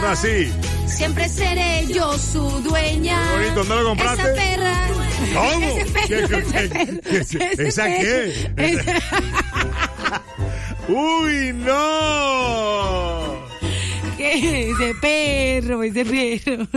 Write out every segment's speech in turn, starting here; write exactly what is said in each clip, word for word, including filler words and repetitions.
ahora sí. Siempre seré yo su dueña. Qué bonito, ¿dónde lo compraste? Esa perra. ¿Cómo? Ese perro, ¿Qué, qué, ese qué, perro, qué, ese ¿Esa perro. qué? Ese- ¡Uy, no! ¿Qué? Ese perro, ese perro.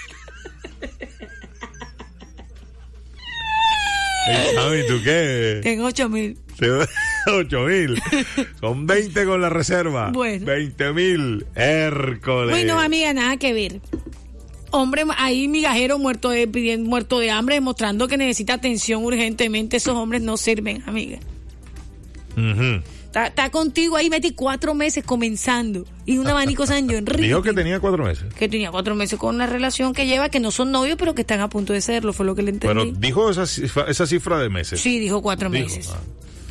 ¿Y tú qué? Tengo ocho mil. ocho mil. Son veinte con la reserva. Bueno. veinte mil. Hércoles. Uy, no, amiga, nada que ver. Hombre ahí migajero muerto de, pidiendo- muerto de hambre, demostrando que necesita atención urgentemente. Esos hombres no sirven, amiga. Ujú. Está, está contigo ahí veinticuatro meses comenzando. Y un abanico San John Ricky. Dijo que tenía cuatro meses. Que tenía cuatro meses con una relación que lleva, que no son novios, pero que están a punto de serlo, fue lo que le entendí. Pero dijo esa cifra, esa cifra de meses. Sí, dijo cuatro Dijo, meses. ah.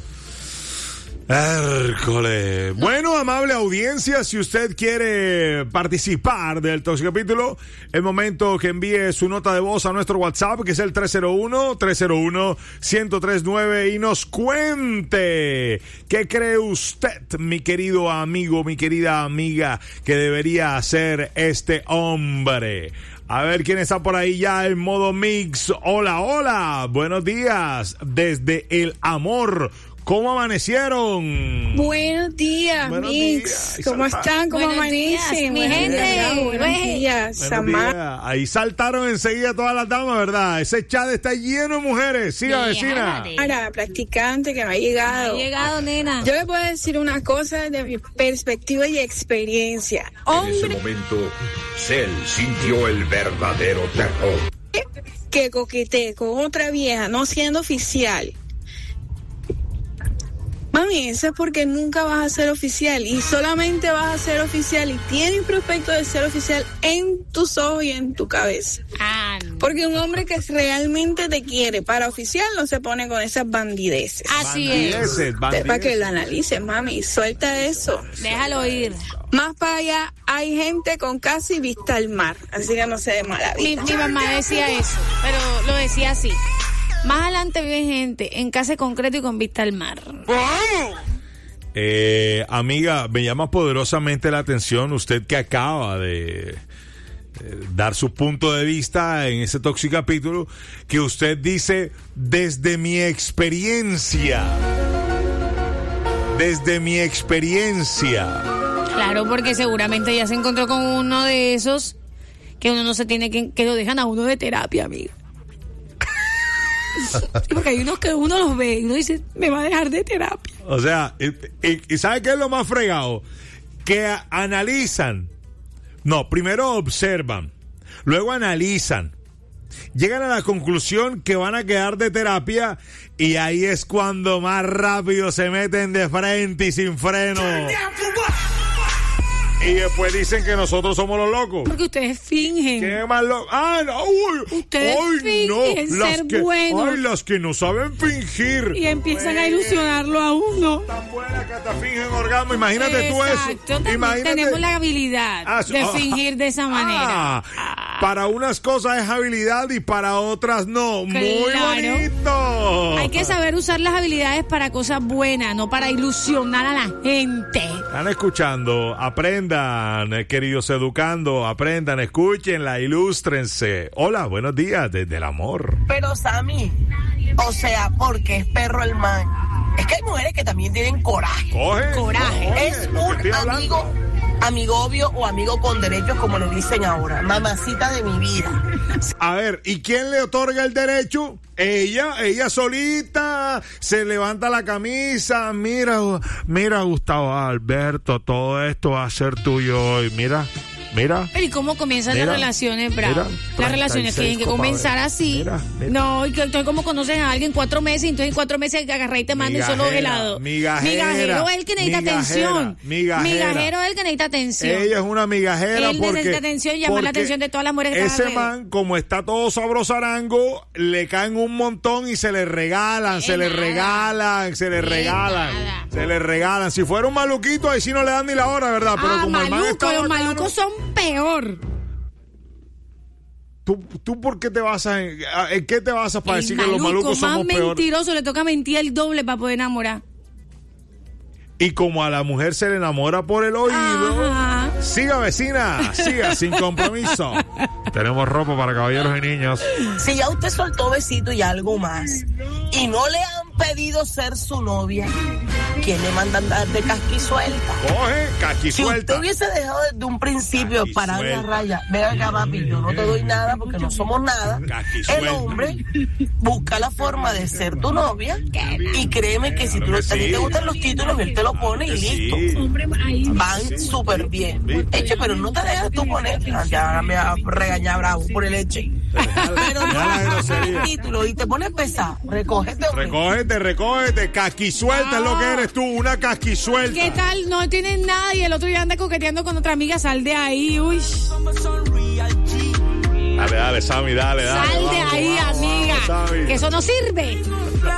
Hércoles. Bueno, amable audiencia, si usted quiere participar del Toxicapítulo, el momento que envíe su nota de voz a nuestro WhatsApp, que es el tres cero uno, tres cero uno, uno cero tres nueve, y nos cuente qué cree usted, mi querido amigo, mi querida amiga, que debería hacer este hombre. A ver quién está por ahí ya en modo mix. Hola, hola, buenos días desde el amor. ¿Cómo amanecieron? Buenos días, Buenos Mix. días. ¿Cómo están? ¿Cómo Buenos días, amanecen? mi Buenos gente. días, Buenos Güey. días, Buenos Samar. días. Ahí saltaron enseguida todas las damas, ¿verdad? Ese chat está lleno de mujeres. Siga, vecina. Déjate. Para practicante que me ha Ha llegado. llegado, nena. Yo le puedo decir una cosa de mi perspectiva y experiencia. En ese Hombre momento, Cell sintió el verdadero terror. que coquetee con otra vieja no siendo oficial. Mami, eso es porque nunca vas a ser oficial y solamente vas a ser oficial y tienes prospecto de ser oficial en tus ojos y en tu cabeza. Ah, no. Porque un hombre que realmente te quiere para oficial no se pone con esas bandideces. Así es. Bandideces, bandideces. Para que lo analices, mami, suelta eso. Déjalo ir. Más para allá hay gente con casi vista al mar, así que no se dé mala Mi, vida. mi mamá decía eso, pero lo decía así. Más adelante vive gente en casa de concreto y con vista al mar. Eh, amiga, me llama poderosamente la atención usted que acaba de eh, dar su punto de vista en ese Toxicapítulo, que usted dice, desde mi experiencia, desde mi experiencia. Claro, porque seguramente ya se encontró con uno de esos que uno no se tiene que, que lo dejan a uno de terapia, amiga. Sí, porque hay unos que uno los ve y uno dice, me va a dejar de terapia. O sea, y, y- y ¿sabe qué es lo más fregado? Que a- analizan. No, primero observan, luego analizan, llegan a la conclusión que van a quedar de terapia y ahí es cuando más rápido se meten de frente y sin freno. Y después dicen que nosotros somos los locos. Porque ustedes fingen. ¿Qué más loco? Ah, no, uy, Ustedes ay, no, fingen las ser que, buenos. ay, las que no saben fingir. Y empiezan a ilusionarlo a uno. Tan buenas que hasta fingen orgasmo. Imagínate tú Exacto. eso. Ten- Imagínate. Tenemos la habilidad Ah, de ah, fingir de esa manera. Ah, para unas cosas es habilidad y para otras no. Muy Claro. bonito. Hay que saber usar las habilidades para cosas buenas, no para ilusionar a la gente. Están escuchando, aprendan, eh, queridos educando, aprendan, escúchenla, ilústrense. Hola, buenos días, desde el amor. Pero Sammy, o sea, porque es perro el man. Es que hay mujeres que también tienen coraje. Coge. Coraje. coge, Es lo que un estoy hablando. amigo, amigobio o amigo con derechos, como le dicen ahora. Mamacita de mi vida. A ver, ¿y quién le otorga el derecho? Ella, ella solita se levanta la camisa. Mira, mira, Gustavo Alberto, todo esto va a ser tuyo hoy. Mira, mira. Pero ¿y cómo comienzan Mira, las relaciones, Bravo? mira, Las relaciones treinta y seis tienen que copa comenzar de- así. Mira, mira. No, y que entonces como conoces a alguien cuatro meses, y entonces en cuatro meses agarra y te manda un solo Migajera, helado. migajera, Migajero es el que necesita migajera, atención. migajera. Migajero es el que necesita atención. Ella es una migajera Él porque... necesita atención y llamar la porque atención de todas las mujeres que están ese alrededor. man, como está todo sabrosarango, le caen un montón y se le regalan, De se le nada. regalan, se le De regalan, nada. se le regalan. Si fuera un maluquito, ahí sí no le dan ni la hora, ¿verdad? Pero Ah, como el man maluco, está los bacano, malucos son peor. ¿tú, ¿Tú por qué te basas en, en qué te basas para El decir que los maluco malucos más somos peor? mentiroso le toca mentir el doble para poder enamorar. Y como a la mujer se le enamora por el oído, Ajá. Siga, vecina, siga sin compromiso. Tenemos ropa para caballeros y niños. Si ya usted soltó besito y algo más, y no le han pedido ser su novia, ¿quién le manda a andar de casquisuelta? Coge, Si casquisuelta. usted hubiese dejado desde un principio Caqui parar la suelta. raya, venga acá, papi, yo no te doy nada porque no somos nada. Caqui El suelta. hombre busca la forma de ser tu novia y créeme que si tú, Claro a que ti sí. te gustan los títulos, él te lo pone y listo. Sí. Van súper bien. Eche, pero no te dejes tú poner. Ya me va a regañar bravo por el eche. Pero no Ya la haces grosería. el título y te pones pesado. Recógete, hombre. Recógete, recógete, casquisuelta es lo que eres tú, una casquisuelta. ¿Qué tal? No tienes nada y el otro día anda coqueteando con otra amiga. Sal de ahí, uy. Dale, dale, Sammy, dale, dale. Sal de vamos, ahí, vamos, amiga. vamos, Sammy. Que eso no sirve.